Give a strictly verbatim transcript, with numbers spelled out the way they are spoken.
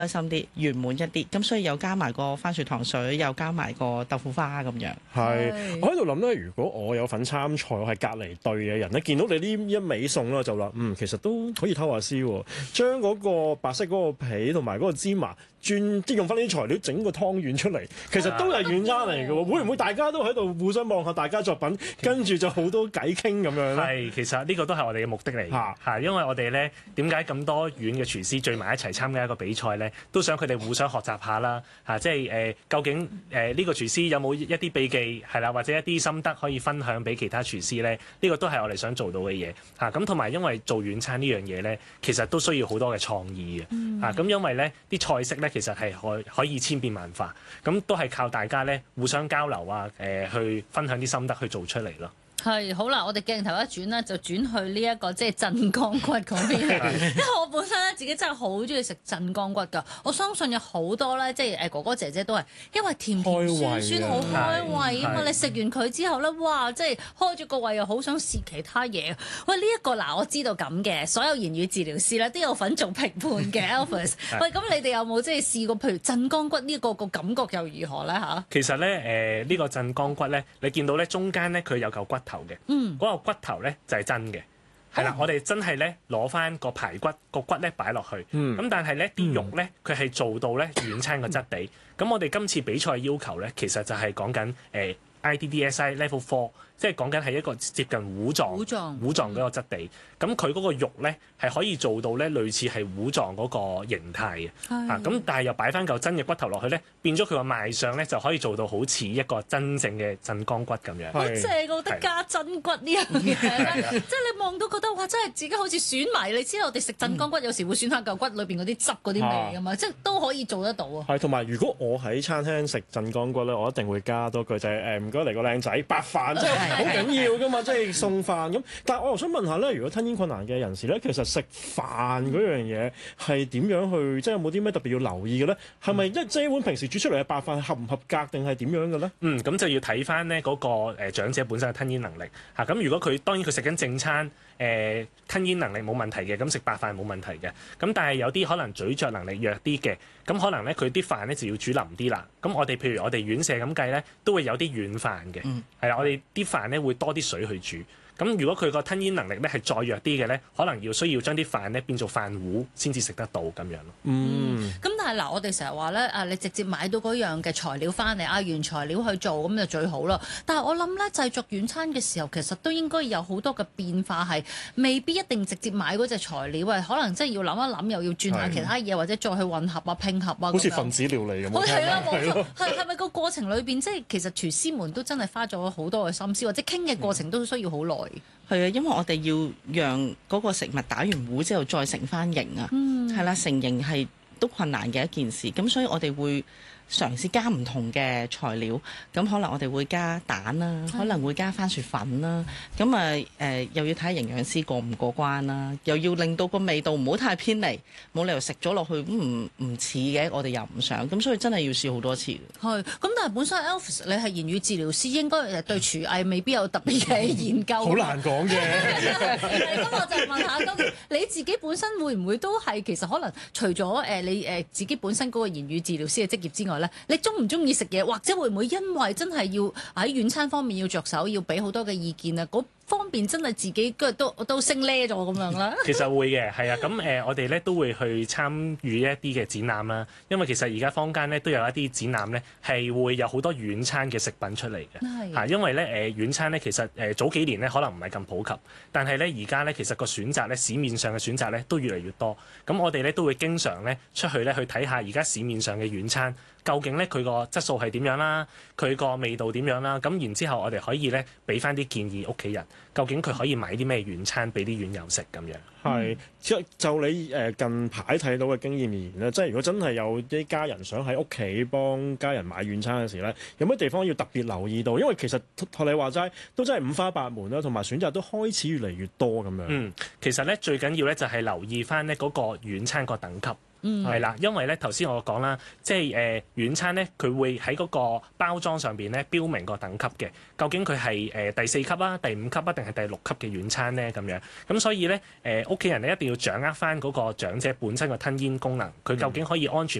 開心啲、圓滿一啲，咁所以又加埋個番薯糖水，又加埋個豆腐花咁樣。 係，我喺度諗咧，如果我有份參賽，我係隔離隊嘅人咧，見到你呢一味餸啦，就話嗯，其實都可以偷下師喎，將嗰個白色嗰個皮同埋嗰個芝麻轉，即係用翻呢啲材料整個湯圓出嚟，其實都係軟餐嚟嘅喎。會唔會大家都喺度互相望下大家作品，跟住就好多偈傾咁樣咧？ 係，其實呢個都係我哋嘅目的嚟嘅嚇，因為我哋咧點解咁多縣嘅廚師聚埋一齊參加一個比賽咧？都想佢哋互相學習下啦嚇，即係誒、呃、究竟誒呢、呃這個廚師有冇一啲秘技係啦，或者一啲心得可以分享俾其他廚師咧？呢、這個都係我哋想做到嘅嘢嚇。咁同埋因為做軟餐呢樣嘢咧，其實都需要好多嘅創意嘅嚇。咁、嗯啊、因為咧啲菜式咧其實係可可以千變萬化，咁都係靠大家咧互相交流啊誒、呃，去分享啲心得去做出嚟咯。 係好啦，我哋鏡頭一轉咧，就轉去呢、這、一個即係鎮江骨嗰邊。因為我本身咧自己真係好中意食鎮江骨㗎。我相信有好多咧，即係誒哥哥姐姐都係因為甜甜酸酸好開胃啊嘛。你食完佢之後咧，哇！即係開咗個胃又好想試其他嘢。喂，呢、這、一個嗱，我知道咁嘅，所有言語治療師咧都有份做評判嘅。Alvis，喂，咁你哋有冇即係試過？譬如鎮江骨呢、這個個感覺又如何咧嚇？ 其實咧誒，呢、呃這個鎮江骨咧，你見到咧中間咧佢有嚿骨頭嘅， 嗯， 嗰個骨頭咧就係真嘅，係啦，我哋真係咧攞翻個排骨個骨咧擺落去，咁、嗯、但係咧啲肉咧佢係做到咧軟餐個質地，咁我哋今次比賽要求咧，其實就係講緊誒 I D D S I Level Four，即係講緊係一個接近糊狀糊狀糊狀嗰個質地，咁佢嗰個肉咧係可以做到咧類似係糊狀嗰個形態嘅，啊咁但係又擺翻嚿真嘅骨頭落去咧，變咗佢個賣相咧就可以做到好似一個真正嘅鎮江骨咁樣。 好正，我覺得加真骨呢樣嘢咧，即係你望到覺得哇，真係自己好似選埋。你知道我哋食鎮江骨有時會選下嚿骨裏邊嗰啲汁嗰啲味㗎嘛，即係都可以做得到啊。 係，同埋如果我喺餐廳食鎮江骨咧，我一定會加多句就係誒唔該嚟個靚仔白飯，即係好緊要㗎嘛，即係送飯咁。但係我又想問下咧，如果吞嚥困難嘅人士咧，其實食飯嗰樣嘢係點樣去，即係有冇啲咩特別要留意嘅咧？係咪一即係一碗平時煮出嚟嘅白飯合唔合格定係點樣嘅咧？ 嗯，咁就要睇翻呢嗰個誒長者本身嘅吞嚥能力嚇。咁如果佢當然佢食緊正餐，誒、呃、吞嚥能力冇問題嘅，咁食白飯冇問題嘅。咁但係有啲可能咀嚼能力弱啲嘅，咁可能咧佢啲飯咧就要煮腍啲啦。咁我哋譬如我哋院舍咁計咧，都會有啲軟飯嘅，係啦、嗯，我哋啲飯咧會多啲水去煮。咁如果佢個吞嚥能力咧係再弱啲嘅咧，可能要需要將啲飯咧變做飯糊先至食得到咁樣咯。 嗯，咁但係嗱，我哋成日話咧，啊你直接買到嗰樣嘅材料翻嚟，啊原材料去做咁就最好咯。但係我諗咧，製作軟餐嘅時候，其實都應該有好多嘅變化，係未必一定直接買嗰隻材料啊，可能真係要諗一諗，又要轉下其他嘢，的或者再去混合啊、拼合啊。 好似分子料理咁。 好係啦，冇錯。係係咪個過程裏邊，即係其實廚師們都真係花咗好多嘅心思，或者傾嘅過程都需要好耐。 係啊，因為我哋要讓嗰個食物打完糊之後再成翻形啊，係啦、嗯，成形係都困難嘅一件事，咁所以我哋會嘗試加唔同嘅材料，咁可能我哋會加蛋啦，可能會加番薯粉啦，咁啊誒又要睇營養師過唔過關啦，又要令到個味道唔好太偏離，冇理由食咗落去唔唔似嘅，我哋又唔想，咁所以真係要試好多次。係，咁但係本身 Alvis 你係言語治療師，應該誒對廚藝未必有特別嘅研究。好難講嘅。 咁我就問下，咁你自己本身會唔會都係其實可能除咗誒你誒自己本身嗰個言語治療師嘅職業之外，你中唔中意食嘢，或者會唔會因為真係要喺軟餐方面要着手，要俾好多嘅意見啊？嗰方面真係自己都都升呢咗咁樣啦。 其實會嘅，係啊，咁誒、呃，我哋咧都會去參與一啲嘅展覽啦。因為其實而家坊間咧都有一啲展覽咧，係會有好多軟餐嘅食品出嚟嘅。係的，因為咧誒、呃、軟餐咧其實誒、呃、早幾年咧可能唔係咁普及，但係咧而家咧其實個選擇咧市面上嘅選擇咧都越嚟越多。咁我哋咧都會經常咧出去咧去睇下而家市面上嘅軟餐。究竟咧佢個質素係點樣啦？佢個味道點樣啦？咁然之後我哋可以咧俾翻啲建議屋企人，究竟佢可以買啲咩軟餐俾啲院友食咁樣。 係，就就你誒近排睇到嘅經驗而言咧，即係如果真係有啲家人想喺屋企幫家人買軟餐嘅時咧，有咩地方要特別留意到？因為其實學你話齋都真係五花八門啦，同埋選擇都開始越嚟越多咁樣。 嗯，其實咧最緊要咧就係留意翻呢嗰個軟餐個等級。 嗯， 係啦，因為咧頭先我講啦，即係誒、呃、軟餐咧，佢會喺嗰個包裝上邊咧標明個等級嘅，究竟佢係誒第四級啊、第五級啊定係第六級嘅軟餐咧咁樣。咁所以咧誒屋企人咧一定要掌握翻嗰個長者本身嘅吞咽功能，佢究竟可以安全